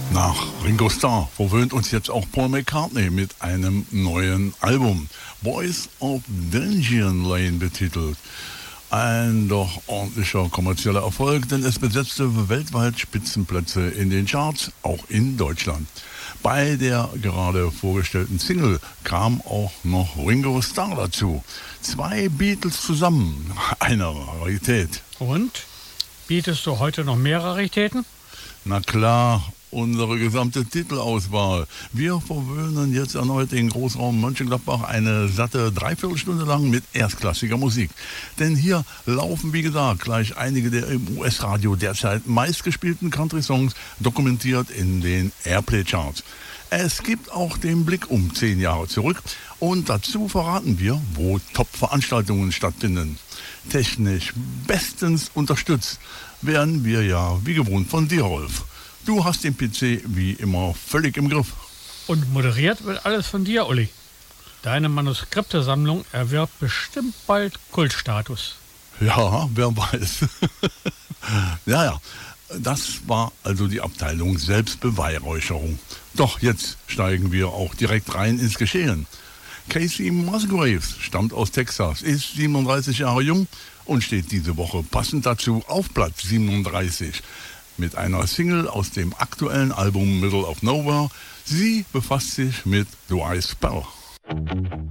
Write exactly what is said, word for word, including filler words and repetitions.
Nach Ringo Starr verwöhnt uns jetzt auch Paul McCartney mit einem neuen Album. Boys of Dungeon Lane betitelt. Ein doch ordentlicher kommerzieller Erfolg, denn es besetzte weltweit Spitzenplätze in den Charts, auch in Deutschland. Bei der gerade vorgestellten Single kam auch noch Ringo Starr dazu. Zwei Beatles zusammen, eine Rarität. Und? Bietest du heute noch mehr Raritäten? Na klar, unsere gesamte Titelauswahl. Wir verwöhnen jetzt erneut den Großraum Mönchengladbach eine satte Dreiviertelstunde lang mit erstklassiger Musik. Denn hier laufen, wie gesagt, gleich einige der im U S-Radio derzeit meistgespielten Country-Songs, dokumentiert in den Airplay-Charts. Es gibt auch den Blick um zehn Jahre zurück und dazu verraten wir, wo Top-Veranstaltungen stattfinden. Technisch bestens unterstützt werden wir ja wie gewohnt von dir, Rolf. Du hast den P C wie immer völlig im Griff. Und moderiert wird alles von dir, Uli. Deine Manuskriptesammlung erwirbt bestimmt bald Kultstatus. Ja, wer weiß. ja, ja. Das war also die Abteilung Selbstbeweihräucherung. Doch jetzt steigen wir auch direkt rein ins Geschehen. Casey Musgraves stammt aus Texas, ist siebenunddreißig Jahre jung und steht diese Woche passend dazu auf Platz siebenunddreißig mit einer Single aus dem aktuellen Album Middle of Nowhere. Sie befasst sich mit The Ice Spell.